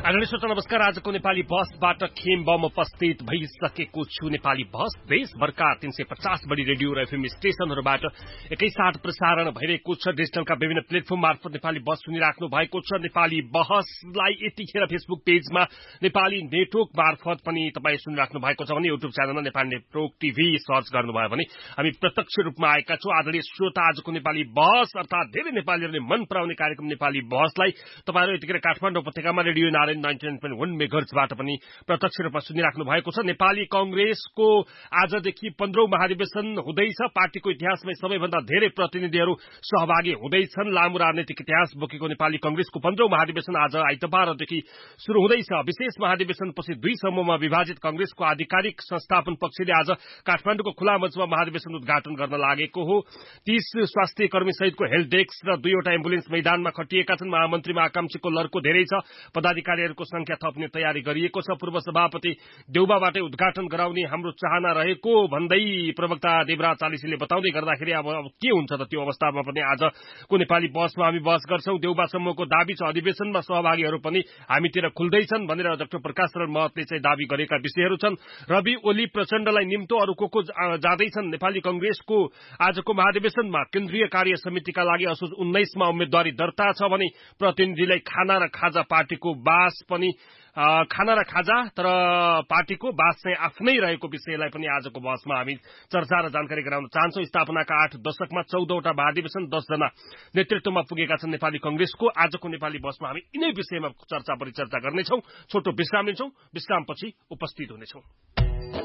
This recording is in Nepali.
आदरणीय श्रोता नमस्कार। आजको नेपाली बसबाट खेम बम उपस्थित भइसकेको छु। नेपाली बस देशभरका 350 बढी रेडियो र एफएम स्टेशनहरूबाट एकैसाथ प्रसारण भइरहेको छ। डिजिटलका विभिन्न प्लेटफर्म मार्फत नेपाली बस सुनिराख्नु भएको छ। नेपाली बसलाई यतिखेर फेसबुक पेजमा नेपाली नेटवर्क मार्फत पनि तपाईँ सुनिराख्नु भएको छ भने युट्युब च्यानलमा नेपाली नेटवर्क टिभी सर्च गर्नुभयो भने हामी प्रत्यक्ष रूपमा आएका छौँ। आदरणीय श्रोता, आजको नेपाली बस अर्थात धेरै नेपालीहरूले मन पराउने कार्यक्रम नेपाली बसलाई तपाईहरु यतिखेर काठमाडौँ उपत्यकामा रेडियो 99.1 मेगाहर्जबाट पनि प्रत्यक्ष रूपमा सुनिराख्नु भएको छ। नेपाली कांग्रेसको आजदेखि 15औं महाधिवेशन हुँदैछ। पार्टीको इतिहासमै सबैभन्दा धेरै प्रतिनिधिहरू सहभागी हुँदैछन्। लामो राजनीतिक इतिहास बोकेको नेपाली कांग्रेसको 15औं महाधिवेशन आज आइतबारदेखि सुरु हुँदैछ। विशेष महाधिवेशनपछि 2 समूहमा विभाजित कांग्रेसको आधिकारिक संस्थापन पक्षले आज काठमाडौँको खुला मञ्चमा महाधिवेशन उद्घाटन गर्न लागेको हो। 30 स्वास्थ्य कर्मी सहितको हेल्थ डेस्क र 2वटा एम्बुलेन्स मैदानमा खटिएका छन्। महामन्त्रीमा आकांक्षीको लर्को धेरै छ। पदाधिकारीहरूको संख्या थप्ने तयारी गरिएको छ। पूर्व सभापति देउबाबाटै उद्घाटन गराउने हाम्रो चाहना रहेको भन्दै प्रवक्ता देवराज चालिसीले बताउँदै गर्दाखेरि अब के हुन्छ त त्यो अवस्थामा पनि आजको नेपाली बसमा हामी बहस गर्छौं। देउबा समूहको दाबी छ अधिवेशनमा सहभागीहरू पनि हामीतिर खुल्दैछन् भनेर डाक्टर प्रकाश शरण महतले चाहिँ दाबी गरेका विषयहरू छन्। रवि ओली प्रचण्डलाई निम्तो अरु को जाँदैछन्। नेपाली कांग्रेसको आजको महाधिवेशनमा केन्द्रीय कार्य समितिका लागि असोज 19 मा उम्मेदवारी दर्ता छ भने प्रतिनिधिलाई खाना र खाजा पार्टीको बास पनि खाना र खाजा तर पार्टीको बास चाहिँ आफ्नै रहेको विषयलाई पनि आजको बहसमा हामी चर्चा र जानकारी गराउन चाहन्छौं। स्थापनाका 8 दशकमा 14वटा महाधिवेशन 10 जना नेतृत्वमा पुगेका छन् नेपाली कांग्रेसको। आजको नेपाली बसमा हामी यिनै विषयमा चर्चा परिचर्चा गर्नेछौं। छोटो विश्राम लिन्छौं। विश्रामपछि उपस्थित हुनेछौं।